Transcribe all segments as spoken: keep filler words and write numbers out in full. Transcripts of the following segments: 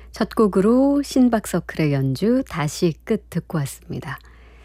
첫 곡으로 신박서클의 연주 다시 끝 듣고 왔습니다.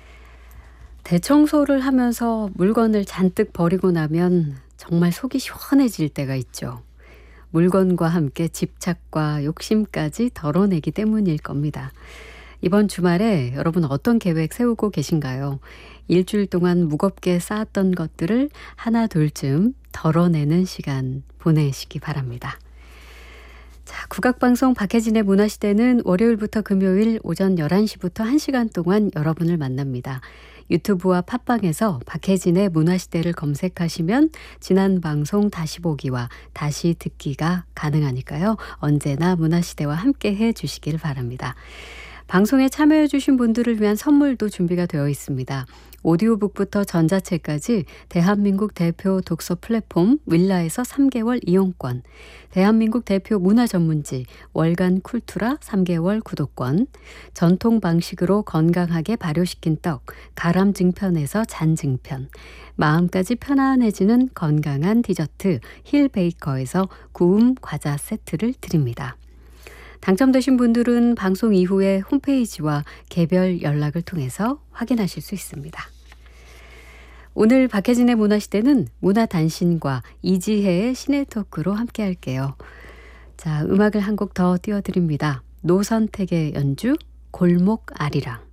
대청소를 하면서 물건을 잔뜩 버리고 나면 정말 속이 시원해질 때가 있죠. 물건과 함께 집착과 욕심까지 덜어내기 때문일 겁니다. 이번 주말에 여러분 어떤 계획 세우고 계신가요? 일주일 동안 무겁게 쌓았던 것들을 하나 둘쯤 덜어내는 시간 보내시기 바랍니다. 자, 국악방송 박혜진의 문화시대는 월요일부터 금요일 오전 열한 시부터 한 시간 동안 여러분을 만납니다. 유튜브와 팟빵에서 박혜진의 문화시대를 검색하시면 지난 방송 다시 보기와 다시 듣기가 가능하니까요. 언제나 문화시대와 함께 해주시길 바랍니다. 방송에 참여해 주신 분들을 위한 선물도 준비가 되어 있습니다. 오디오북부터 전자책까지 대한민국 대표 독서 플랫폼 윌라에서 삼 개월 이용권, 대한민국 대표 문화전문지 월간 쿨투라 삼 개월 구독권, 전통 방식으로 건강하게 발효시킨 떡 가람증편에서 잔증편, 마음까지 편안해지는 건강한 디저트 힐베이커에서 구움 과자 세트를 드립니다. 당첨되신 분들은 방송 이후에 홈페이지와 개별 연락을 통해서 확인하실 수 있습니다. 오늘 박혜진의 문화시대는 문화단신과 이지혜의 시네토크로 함께 할게요. 자, 음악을 한 곡 더 띄워드립니다. 노선택의 연주 골목 아리랑.